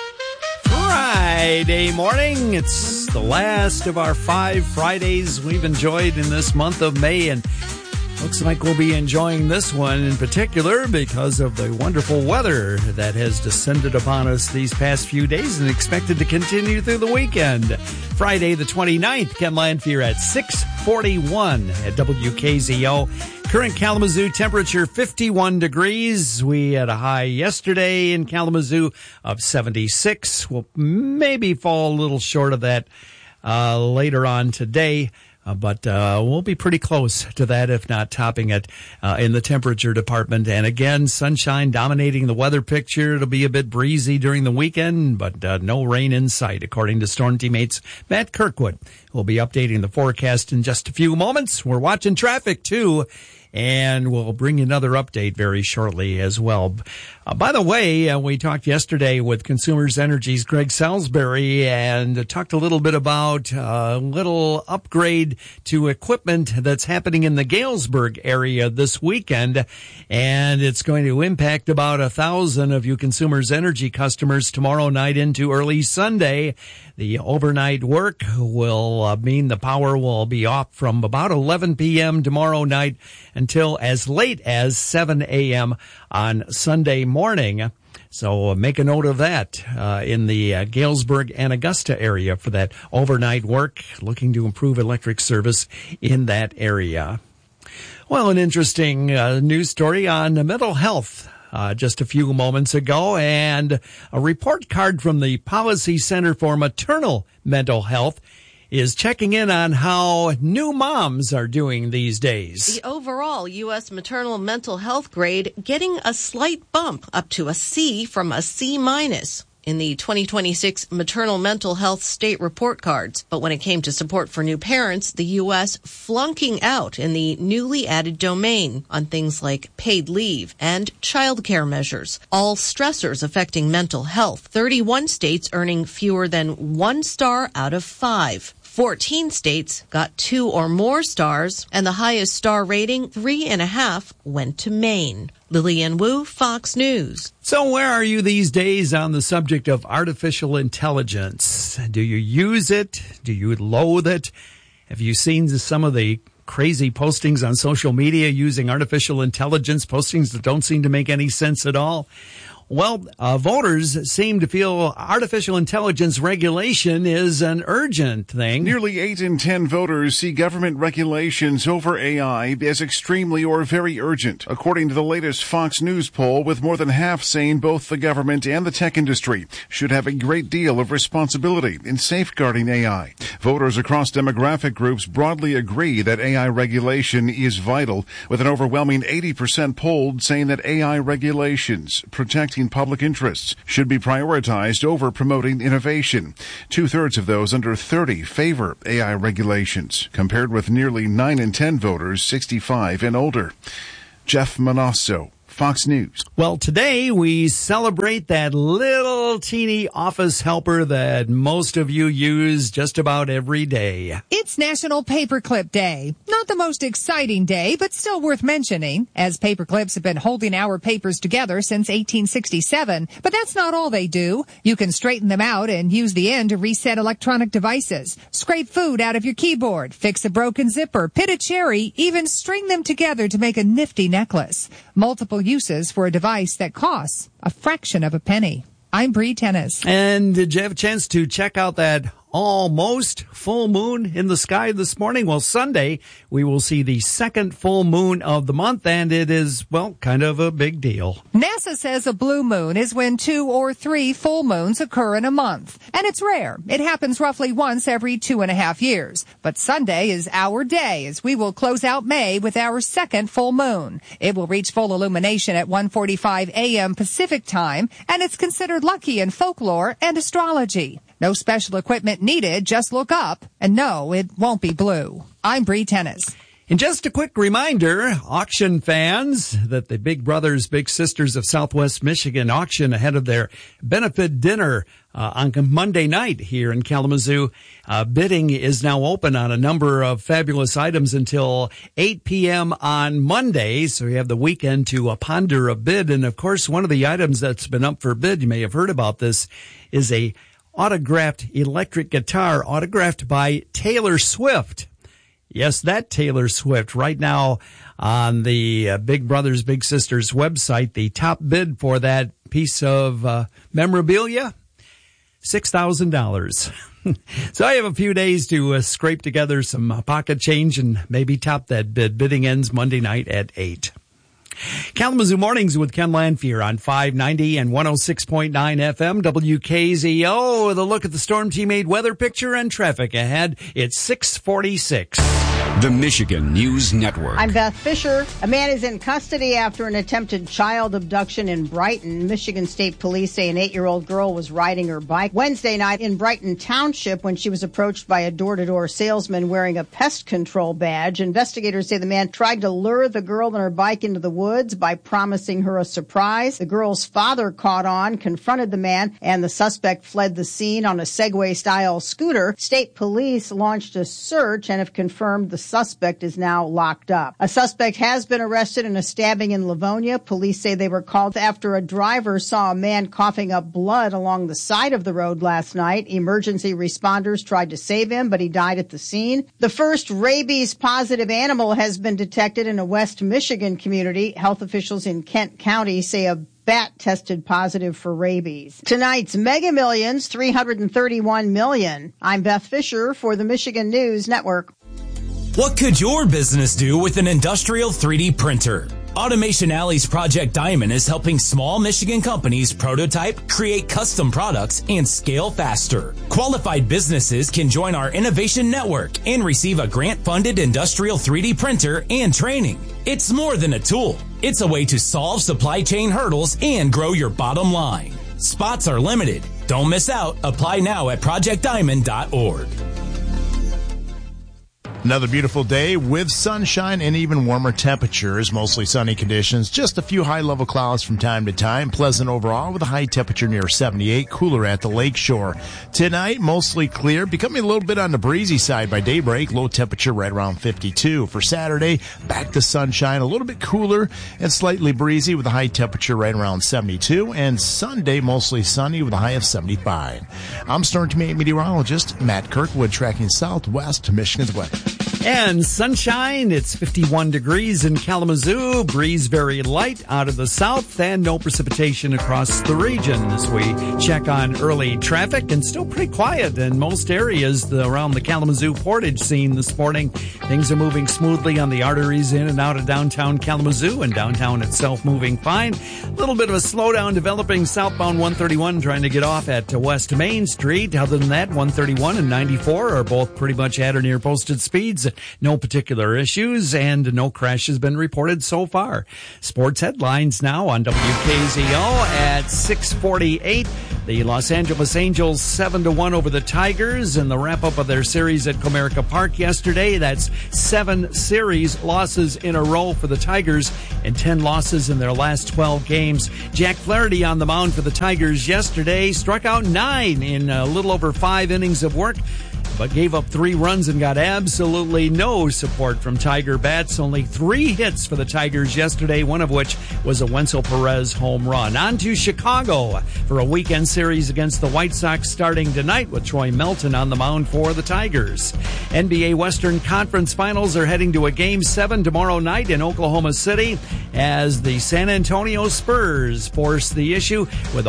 Friday morning. It's the last of our 5 Fridays we've enjoyed in this month of May, and looks like we'll be enjoying this one in particular because of the wonderful weather that has descended upon us these past few days and expected to continue through the weekend. Friday the 29th, Ken Lanphier at 6:41 at WKZO. Current Kalamazoo temperature 51 degrees. We had a high yesterday in Kalamazoo of 76. We'll maybe fall a little short of that later on today. But we'll be pretty close to that, if not topping it, in the temperature department. And again, sunshine dominating the weather picture. It'll be a bit breezy during the weekend, but no rain in sight, according to Storm Teammates Matt Kirkwood. We'll be updating the forecast in just a few moments. We're watching traffic, too, and we'll bring you another update very shortly as well. By the way, we talked yesterday with Consumers Energy's Greg Salisbury and talked a little bit about a little upgrade to equipment that's happening in the Galesburg area this weekend, and it's going to impact about 1,000 of you Consumers Energy customers tomorrow night into early Sunday. The overnight work will mean the power will be off from about 11 p.m. tomorrow night until as late as 7 a.m. on Sunday morning. So make a note of that in the Galesburg and Augusta area for that overnight work, looking to improve electric service in that area. Well, an interesting news story on mental health. Just a few moments ago, and a report card from the Policy Center for Maternal Mental Health is checking in on how new moms are doing these days. The overall U.S. maternal mental health grade getting a slight bump up to a C from a C- in the 2026 Maternal Mental Health State Report Cards. But when it came to support for new parents, the U.S. flunking out in the newly added domain on things like paid leave and child care measures, all stressors affecting mental health. 31 states earning fewer than 1 star out of 5. 14 states got 2 or more stars, and the highest star rating, 3.5, went to Maine. Lillian Wu, Fox News. So where are you these days on the subject of artificial intelligence? Do you use it? Do you loathe it? Have you seen some of the crazy postings on social media using artificial intelligence, postings that don't seem to make any sense at all? Well, voters seem to feel artificial intelligence regulation is an urgent thing. Nearly 8 in 10 voters see government regulations over AI as extremely or very urgent, according to the latest Fox News poll, with more than half saying both the government and the tech industry should have a great deal of responsibility in safeguarding AI. Voters across demographic groups broadly agree that AI regulation is vital, with an overwhelming 80% polled saying that AI regulations protecting public interests should be prioritized over promoting innovation. 2/3 of those under 30 favor AI regulations, compared with nearly 9 in 10 voters 65 and older. Jeff Manasso, Fox News. Well, today we celebrate that little teeny office helper that most of you use just about every day. It's National Paperclip Day. Not the most exciting day, but still worth mentioning, as paperclips have been holding our papers together since 1867. But that's not all they do. You can straighten them out and use the end to reset electronic devices, scrape food out of your keyboard, fix a broken zipper, pit a cherry, even string them together to make a nifty necklace. Multiple uses for a device that costs a fraction of a penny. I'm Bree Tennis. And did you have a chance to check out that almost full moon in the sky this morning? Well, Sunday, we will see the second full moon of the month, and it is, well, kind of a big deal. NASA says a blue moon is when 2 or 3 full moons occur in a month. And it's rare. It happens roughly once every 2.5 years. But Sunday is our day, as we will close out May with our second full moon. It will reach full illumination at 1:45 a.m. Pacific time, and it's considered lucky in folklore and astrology. No special equipment needed, just look up, and no, it won't be blue. I'm Bree Tennis. And just a quick reminder, auction fans, that the Big Brothers Big Sisters of Southwest Michigan auction ahead of their benefit dinner on Monday night here in Kalamazoo. Bidding is now open on a number of fabulous items until 8 p.m. on Monday, so you have the weekend to ponder a bid. And, of course, one of the items that's been up for bid, you may have heard about this, is a autographed electric guitar autographed by Taylor Swift. Yes, that Taylor Swift. Right now on the Big Brothers Big Sisters website, the top bid for that piece of memorabilia, $6,000. So I have a few days to scrape together some pocket change and maybe top that bid. Bidding ends Monday night at 8. Kalamazoo Mornings with Ken Lanfear on 590 and 106.9 FM WKZO. The look at the Storm Team 8 weather picture and traffic ahead. It's 6:46. The Michigan News Network. I'm Beth Fisher. A man is in custody after an attempted child abduction in Brighton. Michigan State Police say an 8-year-old girl was riding her bike Wednesday night in Brighton Township when she was approached by a door-to-door salesman wearing a pest control badge. Investigators say the man tried to lure the girl and her bike into the woods by promising her a surprise. The girl's father caught on, confronted the man, and the suspect fled the scene on a Segway-style scooter. State police launched a search and have confirmed the suspect is now locked up. A suspect has been arrested in a stabbing in Livonia. Police say they were called after a driver saw a man coughing up blood along the side of the road last night. Emergency responders tried to save him, but he died at the scene. The first rabies-positive animal has been detected in a West Michigan community. Health officials in Kent County say a bat tested positive for rabies. Tonight's Mega Millions, $331 million. I'm Beth Fisher for the Michigan News Network. What could your business do with an industrial 3D printer? Automation Alley's Project Diamond is helping small Michigan companies prototype, create custom products, and scale faster. Qualified businesses can join our innovation network and receive a grant-funded industrial 3D printer and training. It's more than a tool. It's a way to solve supply chain hurdles and grow your bottom line. Spots are limited. Don't miss out. Apply now at projectdiamond.org. Another beautiful day with sunshine and even warmer temperatures. Mostly sunny conditions. Just a few high-level clouds from time to time. Pleasant overall with a high temperature near 78. Cooler at the lakeshore. Tonight, mostly clear. Becoming a little bit on the breezy side by daybreak. Low temperature right around 52. For Saturday, back to sunshine. A little bit cooler and slightly breezy with a high temperature right around 72. And Sunday, mostly sunny with a high of 75. I'm Storm Team 8 meteorologist Matt Kirkwood, tracking southwest Michigan's weather. And sunshine, it's 51 degrees in Kalamazoo, breeze very light out of the south, and no precipitation across the region as we check on early traffic, and still pretty quiet in most areas around the Kalamazoo Portage scene this morning. Things are moving smoothly on the arteries in and out of downtown Kalamazoo, and downtown itself moving fine. A little bit of a slowdown developing southbound 131 trying to get off at West Main Street. Other than that, 131 and 94 are both pretty much at or near posted speeds. No particular issues, and no crash has been reported so far. Sports headlines now on WKZO at 6:48. The Los Angeles Angels 7-1 over the Tigers in the wrap-up of their series at Comerica Park yesterday. That's 7 series losses in a row for the Tigers and 10 losses in their last 12 games. Jack Flaherty on the mound for the Tigers yesterday struck out 9 in a little over 5 innings of work, but gave up 3 runs and got absolutely no support from Tiger bats. Only 3 hits for the Tigers yesterday, one of which was a Wenzel Perez home run. On to Chicago for a weekend series against the White Sox starting tonight with Troy Melton on the mound for the Tigers. NBA Western Conference Finals are heading to a Game 7 tomorrow night in Oklahoma City as the San Antonio Spurs force the issue with a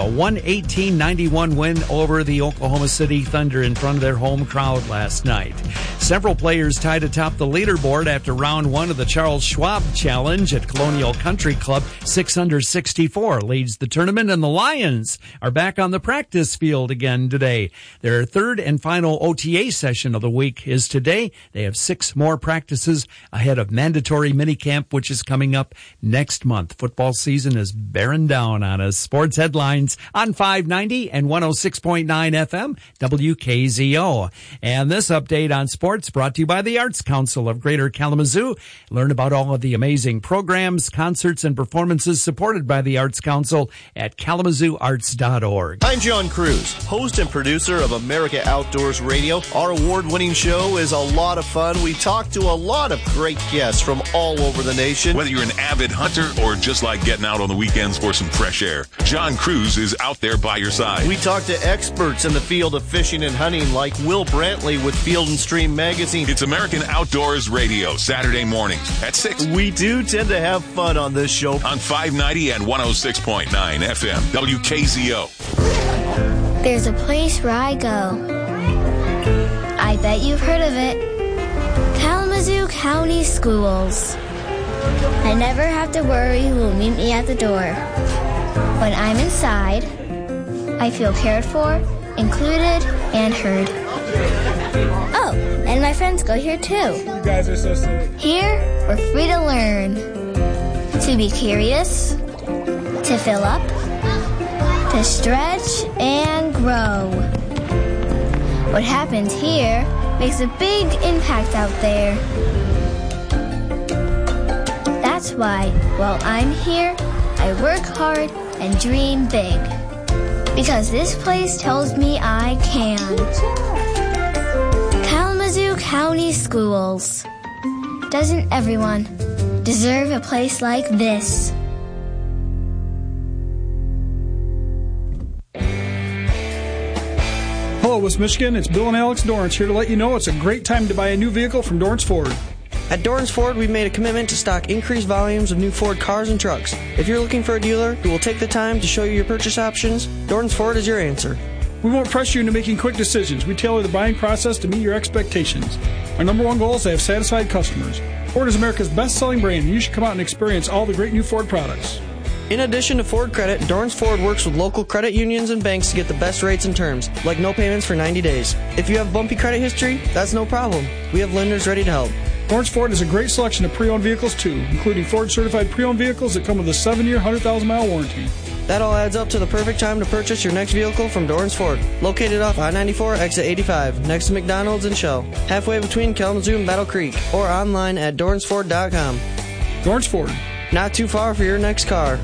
118-91 win over the Oklahoma City Thunder in front of their home crowd last night. Several players tied atop the leaderboard after round 1 of the Charles Schwab Challenge at Colonial Country Club. 6 under 64 leads the tournament, and the Lions are back on the practice field again today. Their third and final OTA session of the week is today. They have 6 more practices ahead of mandatory minicamp, which is coming up next month. Football season is bearing down on us. Sports headlines on 590 and 106.9 FM WKZO. And this update on sports brought to you by the Arts Council of Greater Kalamazoo. Learn about all of the amazing programs, concerts, and performances supported by the Arts Council at kalamazooarts.org. I'm John Cruz, host and producer of America Outdoors Radio. Our award-winning show is a lot of fun. We talk to a lot of great guests from all over the nation. Whether you're an avid hunter or just like getting out on the weekends for some fresh air, John Cruz is out there by your side. We talk to experts in the field of fishing and hunting like Will Brantley with Field & Stream Magazine. It's American Outdoors Radio, Saturday mornings at 6. We do tend to have fun on this show. On 590 and 106.9 FM, WKZO. There's a place where I go. I bet you've heard of it. Kalamazoo County Schools. I never have to worry who will meet me at the door. When I'm inside, I feel cared for, included, and heard. Oh, and my friends go here too. You guys are so sweet. Here, we're free to learn, to be curious, to fill up, to stretch and grow. What happens here makes a big impact out there. That's why, while I'm here, I work hard and dream big. Because this place tells me I can. Kalamazoo County Schools. Doesn't everyone deserve a place like this? Hello, West Michigan. It's Bill and Alex Dorrance here to let you know it's a great time to buy a new vehicle from Dorrance Ford. At Dorrance Ford, we've made a commitment to stock increased volumes of new Ford cars and trucks. If you're looking for a dealer who will take the time to show you your purchase options, Dorrance Ford is your answer. We won't press you into making quick decisions. We tailor the buying process to meet your expectations. Our number one goal is to have satisfied customers. Ford is America's best-selling brand, and you should come out and experience all the great new Ford products. In addition to Ford Credit, Dorrance Ford works with local credit unions and banks to get the best rates and terms, like no payments for 90 days. If you have bumpy credit history, that's no problem. We have lenders ready to help. Dorrance Ford has a great selection of pre-owned vehicles, too, including Ford-certified pre-owned vehicles that come with a 7-year, 100,000-mile warranty. That all adds up to the perfect time to purchase your next vehicle from Dorrance Ford, located off I-94, exit 85, next to McDonald's and Shell, halfway between Kalamazoo and Battle Creek, or online at DorranceFord.com. Dorrance Ford. Not too far for your next car.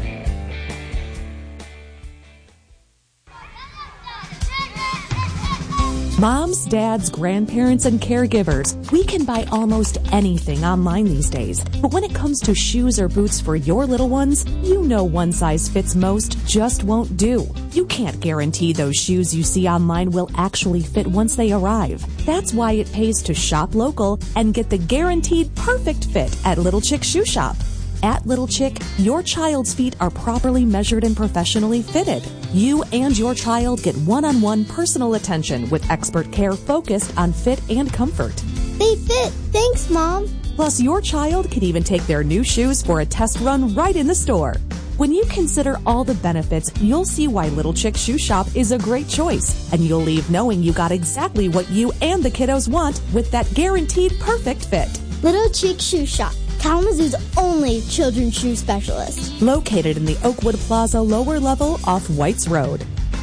Moms, dads, grandparents, and caregivers, we can buy almost anything online these days. But when it comes to shoes or boots for your little ones, you know one size fits most just won't do. You can't guarantee those shoes you see online will actually fit once they arrive. That's why it pays to shop local and get the guaranteed perfect fit at Little Chick Shoe Shop. At Little Chick, your child's feet are properly measured and professionally fitted. You and your child get one-on-one personal attention with expert care focused on fit and comfort. They fit. Thanks, Mom. Plus, your child can even take their new shoes for a test run right in the store. When you consider all the benefits, you'll see why Little Chick Shoe Shop is a great choice. And you'll leave knowing you got exactly what you and the kiddos want with that guaranteed perfect fit. Little Chick Shoe Shop, Kalamazoo's only children's shoe specialist. Located in the Oakwood Plaza lower level off Whites Road.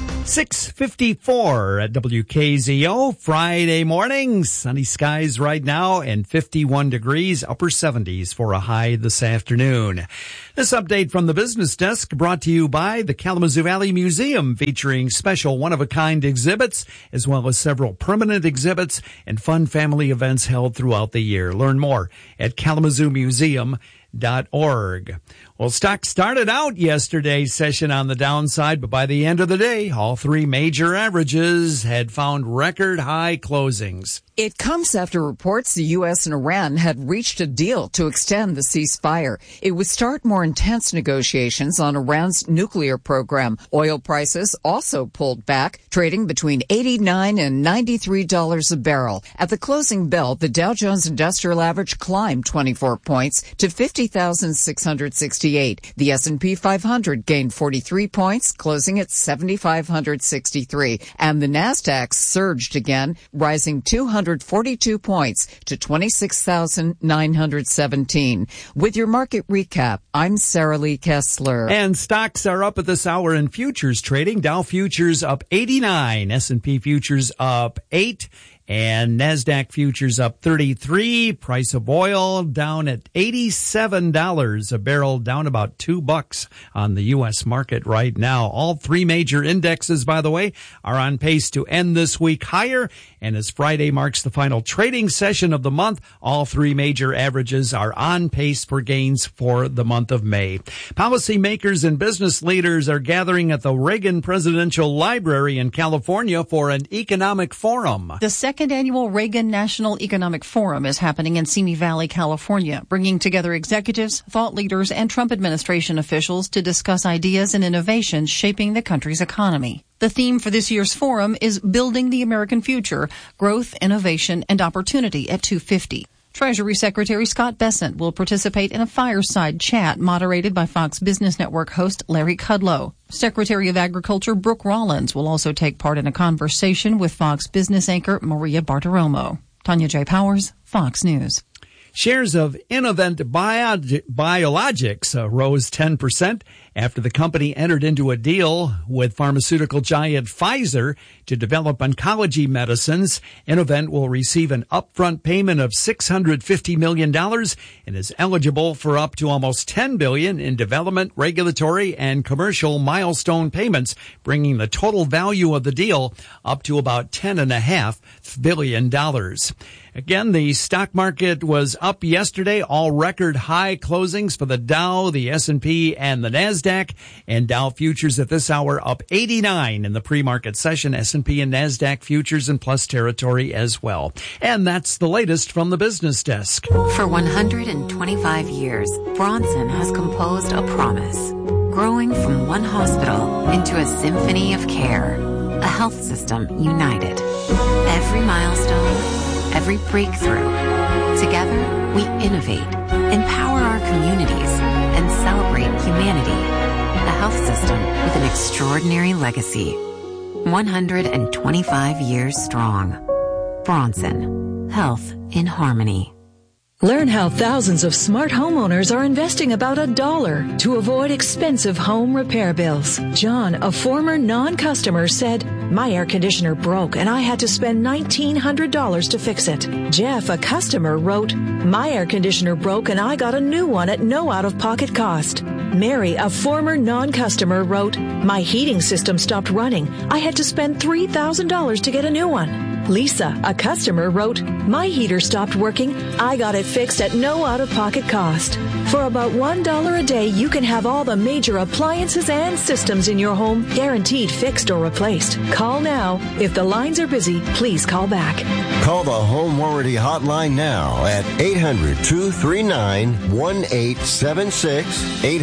6:54 at WKZO, Friday morning. Sunny skies right now and 51 degrees, upper 70s for a high this afternoon. This update from the business desk brought to you by the Kalamazoo Valley Museum, featuring special one-of-a-kind exhibits, as well as several permanent exhibits and fun family events held throughout the year. Learn more at kalamazoomuseum.org. Well, stocks started out yesterday's session on the downside, but by the end of the day, all three major averages had found record high closings. It comes after reports the U.S. and Iran had reached a deal to extend the ceasefire. It would start more intense negotiations on Iran's nuclear program. Oil prices also pulled back, trading between $89 and $93 a barrel. At the closing bell, the Dow Jones Industrial Average climbed 24 points to 50,668. The S&P 500 gained 43 points, closing at 7,563. And the Nasdaq surged again, rising 242 points to 26,917. With your market recap, I'm Sarah Lee Kessler. And stocks are up at this hour in futures trading. Dow futures up 89, S&P futures up 8. And NASDAQ futures up 33. Price of oil down at $87 a barrel, down about $2 on the U.S. market right now. All three major indexes, by the way, are on pace to end this week higher. And as Friday marks the final trading session of the month, all three major averages are on pace for gains for the month of May. Policymakers and business leaders are gathering at the Reagan Presidential Library in California for an economic forum. The second annual Reagan National Economic Forum is happening in Simi Valley, California, bringing together executives, thought leaders, and Trump administration officials to discuss ideas and innovations shaping the country's economy. The theme for this year's forum is Building the American Future, Growth, Innovation, and Opportunity at 250. Treasury Secretary Scott Bessent will participate in a fireside chat moderated by Fox Business Network host Larry Kudlow. Secretary of Agriculture Brooke Rollins will also take part in a conversation with Fox Business anchor Maria Bartiromo. Tanya J. Powers, Fox News. Shares of Innovent Biologics rose 10% after the company entered into a deal with pharmaceutical giant Pfizer to develop oncology medicines. Innovent will receive an upfront payment of $650 million and is eligible for up to almost $10 billion in development, regulatory, and commercial milestone payments, bringing the total value of the deal up to about $10.5 billion. Again, the stock market was up yesterday, all record high closings for the Dow, the S&P, and the NASDAQ. And Dow futures at this hour up 89 in the pre-market session. S&P and NASDAQ futures in plus territory as well. And that's the latest from the business desk. For 125 years, Bronson has composed a promise, growing from one hospital into a symphony of care, a health system united. Every milestone, every breakthrough. Together, we innovate, empower our communities, and celebrate humanity. A health system with an extraordinary legacy. 125 years strong. Bronson. Health in harmony. Learn how thousands of smart homeowners are investing about $1 to avoid expensive home repair bills. John, a former non-customer, said, "My air conditioner broke and I had to spend $1,900 to fix it." Jeff, a customer, wrote, "My air conditioner broke and I got a new one at no out-of-pocket cost." Mary, a former non-customer, wrote, "My heating system stopped running. I had to spend $3,000 to get a new one." Lisa, a customer, wrote, "My heater stopped working. I got it fixed at no out-of-pocket cost. For about $1 a day, you can have all the major appliances and systems in your home guaranteed fixed or replaced. Call now. If the lines are busy, please call back." Call the Home Warranty Hotline now at 800-239-1876.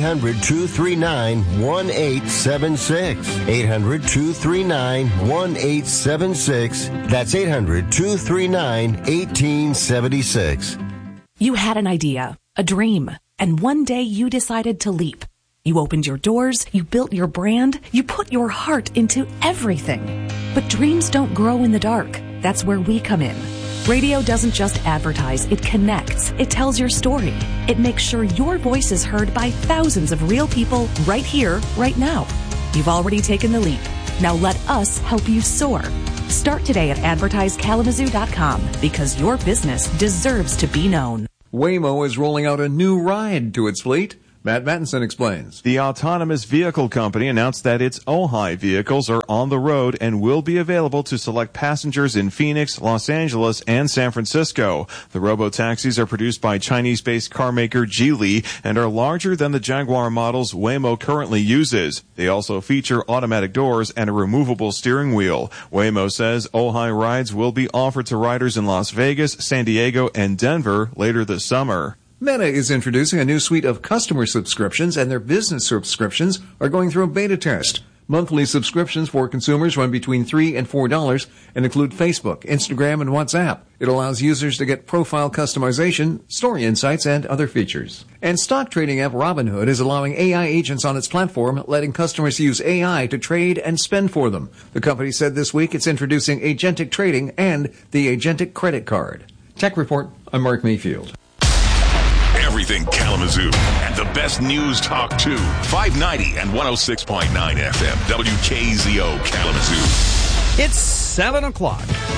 800-239-1876. 800-239-1876. That's 800-239-1876. You had an idea, a dream, and one day you decided to leap. You opened your doors, you built your brand, you put your heart into everything. But dreams don't grow in the dark. That's where we come in. Radio doesn't just advertise, it connects. It tells your story. It makes sure your voice is heard by thousands of real people right here, right now. You've already taken the leap. Now let us help you soar. Start today at advertisekalamazoo.com because your business deserves to be known. Waymo is rolling out a new ride to its fleet. Matt Mattinson explains. The autonomous vehicle company announced that its Ojai vehicles are on the road and will be available to select passengers in Phoenix, Los Angeles, and San Francisco. The robo-taxis are produced by Chinese-based car maker Geely and are larger than the Jaguar models Waymo currently uses. They also feature automatic doors and a removable steering wheel. Waymo says Ojai rides will be offered to riders in Las Vegas, San Diego, and Denver later this summer. Meta is introducing a new suite of customer subscriptions, and their business subscriptions are going through a beta test. Monthly subscriptions for consumers run between $3 and $4 and include Facebook, Instagram, and WhatsApp. It allows users to get profile customization, story insights, and other features. And stock trading app Robinhood is allowing AI agents on its platform, letting customers use AI to trade and spend for them. The company said this week it's introducing agentic trading and the agentic credit card. Tech Report, I'm Mark Mayfield. Everything Kalamazoo and the best news talk too. 590 and 106.9 FM. WKZO Kalamazoo. It's 7 o'clock.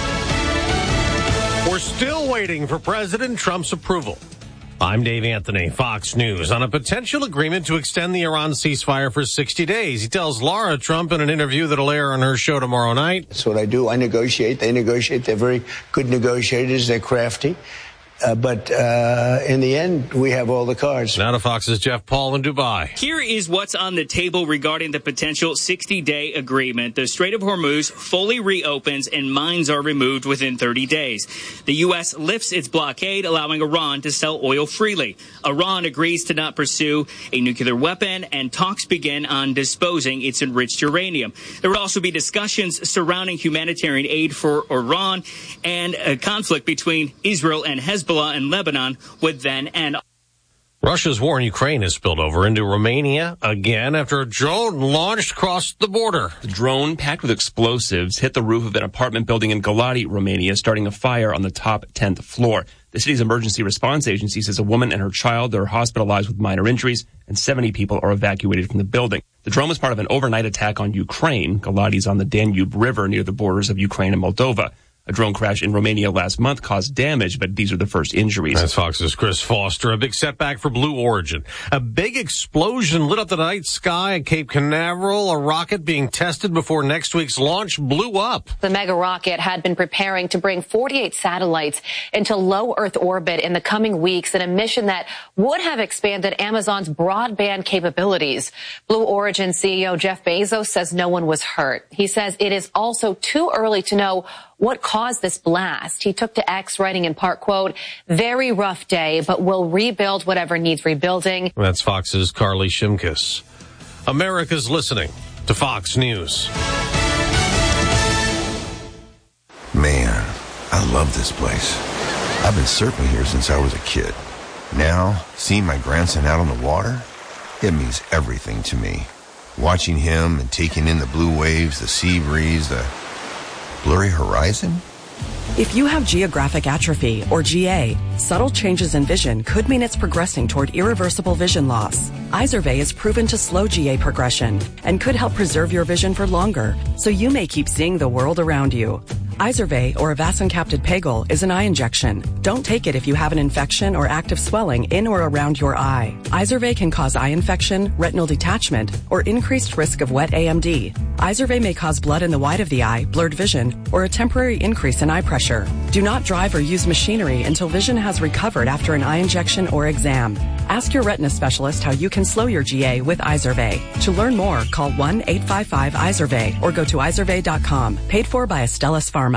We're still waiting for President Trump's approval. I'm Dave Anthony, Fox News, on a potential agreement to extend the Iran ceasefire for 60 days. He tells Laura Trump in an interview that'll air on her show tomorrow night. That's what I do. I negotiate. They negotiate. They're very good negotiators. They're crafty. But in the end, we have all the cards. Now to Fox's Jeff Paul in Dubai. Here is what's on the table regarding the potential 60-day agreement. The Strait of Hormuz fully reopens and mines are removed within 30 days. The U.S. lifts its blockade, allowing Iran to sell oil freely. Iran agrees to not pursue a nuclear weapon, and talks begin on disposing its enriched uranium. There would also be discussions surrounding humanitarian aid for Iran, and a conflict between Israel and Hezbollah in Lebanon would then end. Russia's war in Ukraine has spilled over into Romania again after a drone launched across the border. The drone, packed with explosives, hit the roof of an apartment building in Galati, Romania, starting a fire on the top 10th floor. The city's emergency response agency says a woman and her child are hospitalized with minor injuries, and 70 people are evacuated from the building. The drone was part of an overnight attack on Ukraine. Galati is on the Danube River near the borders of Ukraine and Moldova. A drone crash in Romania last month caused damage, but these are the first injuries. That's Fox's Chris Foster. A big setback for Blue Origin. A big explosion lit up the night sky at Cape Canaveral. A rocket being tested before next week's launch blew up. The mega rocket had been preparing to bring 48 satellites into low Earth orbit in the coming weeks in a mission that would have expanded Amazon's broadband capabilities. Blue Origin CEO Jeff Bezos says no one was hurt. He says it is also too early to know what caused this blast. He took to X, writing in part, quote, "Very rough day, but we'll rebuild whatever needs rebuilding." That's Fox's Carly Shimkus. America's listening to Fox News. Man, I love this place. I've been surfing here since I was a kid. Now, seeing my grandson out on the water, it means everything to me. Watching him and taking in the blue waves, the sea breeze, the blurry horizon? If you have geographic atrophy, or GA, subtle changes in vision could mean it's progressing toward irreversible vision loss. Izervay is proven to slow GA progression and could help preserve your vision for longer, so you may keep seeing the world around you. Izervay, or avacincaptad pegol, is an eye injection. Don't take it if you have an infection or active swelling in or around your eye. Izervay can cause eye infection, retinal detachment, or increased risk of wet AMD. Izervay may cause blood in the white of the eye, blurred vision, or a temporary increase in eye pressure. Do not drive or use machinery until vision has recovered after an eye injection or exam. Ask your retina specialist how you can slow your GA with Izervay. To learn more, call 1-855-IZERVAY or go to izervay.com. Paid for by Astellas Pharma.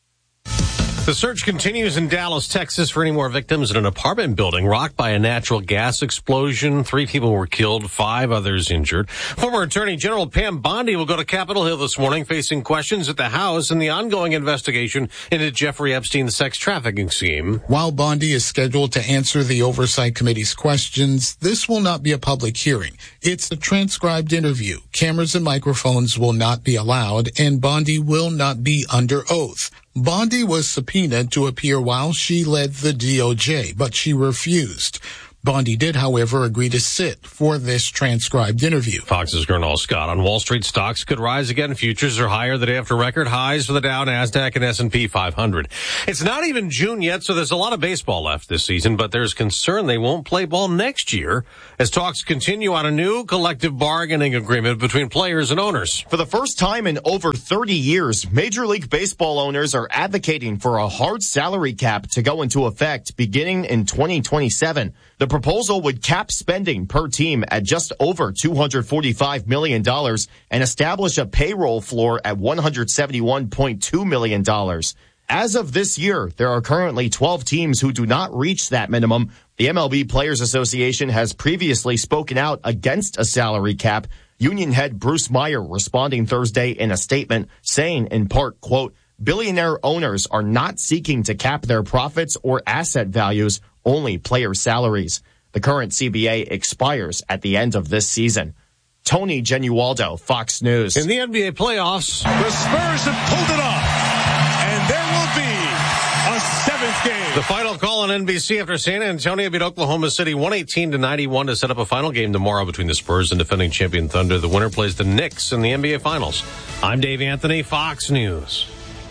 The search continues in Dallas, Texas for any more victims in an apartment building rocked by a natural gas explosion. 3 people were killed, 5 others injured. Former Attorney General Pam Bondi will go to Capitol Hill this morning facing questions at the House in the ongoing investigation into Jeffrey Epstein's sex trafficking scheme. While Bondi is scheduled to answer the Oversight Committee's questions, this will not be a public hearing. It's a transcribed interview. Cameras and microphones will not be allowed, and Bondi will not be under oath. Bondi was subpoenaed to appear while she led the DOJ, but she refused. Bondi did, however, agree to sit for this transcribed interview. Fox's Gernal Scott. On Wall Street, stocks could rise again. Futures are higher the day after record highs for the Dow, NASDAQ, and S&P 500. It's not even June yet, so there's a lot of baseball left this season, but there's concern they won't play ball next year as talks continue on a new collective bargaining agreement between players and owners. For the first time in over 30 years, Major League Baseball owners are advocating for a hard salary cap to go into effect beginning in 2027. The proposal would cap spending per team at just over $245 million and establish a payroll floor at $171.2 million. As of this year, there are currently 12 teams who do not reach that minimum. The MLB Players Association has previously spoken out against a salary cap. Union head Bruce Meyer responding Thursday in a statement saying, in part, quote, "Billionaire owners are not seeking to cap their profits or asset values, only player salaries. The current CBA expires at the end of this season." Tony Genualdo, Fox News. In the NBA playoffs, the Spurs have pulled it off, and there will be a 7th game. The final call on NBC after San Antonio beat Oklahoma City 118-91 to set up a final game tomorrow between the Spurs and defending champion Thunder. The winner plays the Knicks in the NBA Finals. I'm Dave Anthony, Fox News.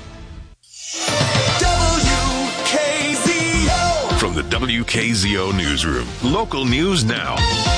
From the WKZO Newsroom, local news now.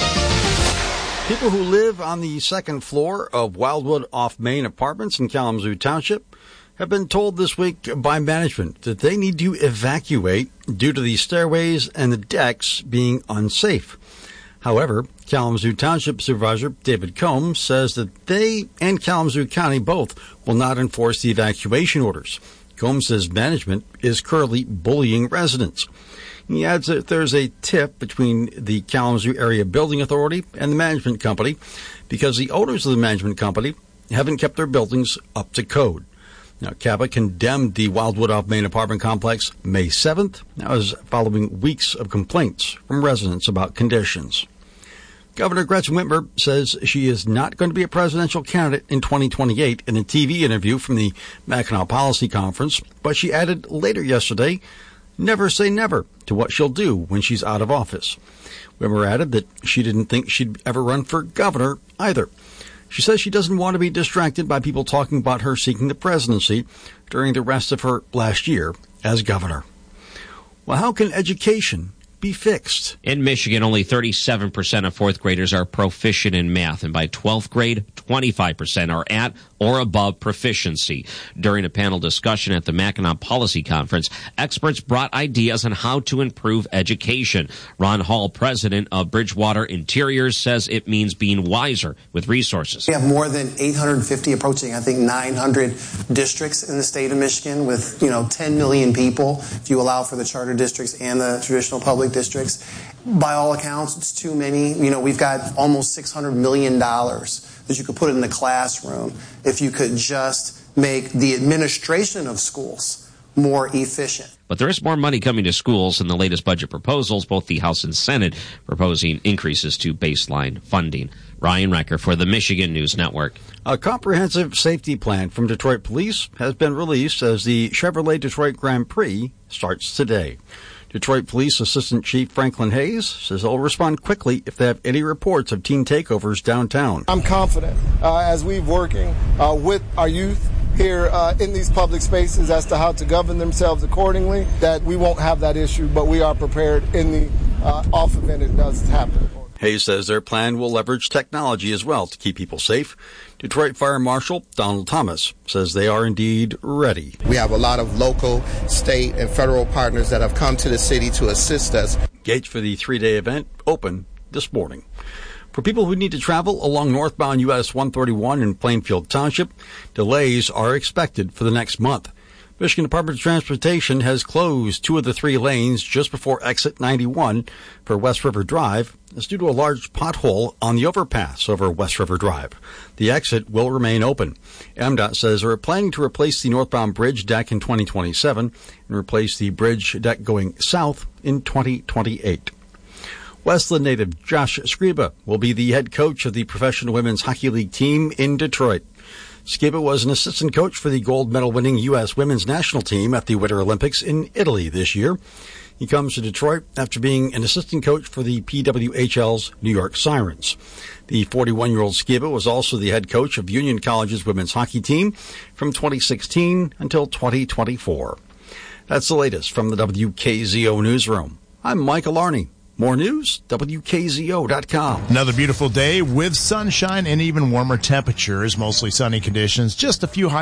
People who live on the second floor of Wildwood off Main Apartments in Kalamazoo Township have been told this week by management that they need to evacuate due to the stairways and the decks being unsafe. However, Kalamazoo Township Supervisor David Combs says that they and Kalamazoo County both will not enforce the evacuation orders. Combs says management is currently bullying residents. He adds that there's a tip between the Kalamazoo Area Building Authority and the management company because the owners of the management company haven't kept their buildings up to code. Now, CAPA condemned the Wildwood off Main apartment complex May 7th. That was following weeks of complaints from residents about conditions. Governor Gretchen Whitmer says she is not going to be a presidential candidate in 2028 in a TV interview from the Mackinac Policy Conference, but she added later yesterday, never say never to what she'll do when she's out of office. Whitmer added that she didn't think she'd ever run for governor either. She says she doesn't want to be distracted by people talking about her seeking the presidency during the rest of her last year as governor. Well, how can education be fixed? In Michigan, only 37% of fourth graders are proficient in math, and by 12th grade, 25% are at or above proficiency. During a panel discussion at the Mackinac Policy Conference, experts brought ideas on how to improve education. Ron Hall, president of Bridgewater Interiors, says it means being wiser with resources. We have more than 850, approaching, I think, 900 districts in the state of Michigan with, 10 million people, if you allow for the charter districts and the traditional public districts. By all accounts, it's too many. We've got almost $600 million that you could put in the classroom if you could just make the administration of schools more efficient. But there is more money coming to schools in the latest budget proposals, both the House and Senate proposing increases to baseline funding. Ryan Recker for the Michigan News Network. A comprehensive safety plan from Detroit Police has been released as the Chevrolet Detroit Grand Prix starts today. Detroit Police Assistant Chief Franklin Hayes says they'll respond quickly if they have any reports of teen takeovers downtown. I'm confident as we're working with our youth here in these public spaces as to how to govern themselves accordingly, that we won't have that issue, but we are prepared in the off event it does happen. Hayes says their plan will leverage technology as well to keep people safe. Detroit Fire Marshal Donald Thomas says they are indeed ready. We have a lot of local, state, and federal partners that have come to the city to assist us. Gates for the 3-day event open this morning. For people who need to travel along northbound US 131 in Plainfield Township, delays are expected for the next month. Michigan Department of Transportation has closed 2 of the 3 lanes just before exit 91 for West River Drive. It's due to a large pothole on the overpass over West River Drive. The exit will remain open. MDOT says they're planning to replace the northbound bridge deck in 2027 and replace the bridge deck going south in 2028. Westland native Josh Scriba will be the head coach of the Professional Women's Hockey League team in Detroit. Scriba was an assistant coach for the gold medal-winning U.S. women's national team at the Winter Olympics in Italy this year. He comes to Detroit after being an assistant coach for the PWHL's New York Sirens. The 41-year-old Scriba was also the head coach of Union College's women's hockey team from 2016 until 2024. That's the latest from the WKZO newsroom. I'm Michael Arney. More news, WKZO.com. Another beautiful day with sunshine and even warmer temperatures, mostly sunny conditions, just a few high